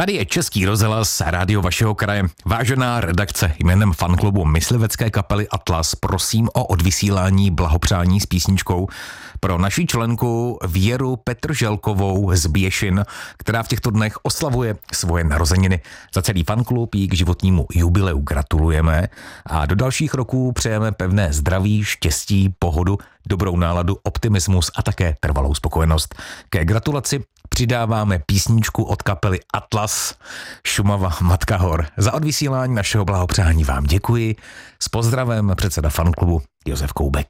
Tady je Český rozhlas, rádio vašeho kraje. Vážená redakce, jménem fanklubu myslivecké kapely Atlas prosím o odvysílání blahopřání s písničkou pro naši členku Věru Petrželkovou z Běšin, která v těchto dnech oslavuje svoje narozeniny. Za celý fanklub jí k životnímu jubileu gratulujeme a do dalších roků přejeme pevné zdraví, štěstí, pohodu, dobrou náladu, optimismus a také trvalou spokojenost. Ke gratulaci přidáváme písničku od kapely Atlas, Šumava Matka hor. Za odvysílání našeho blahopřání vám děkuji. S pozdravem předseda fanklubu Josef Koubek.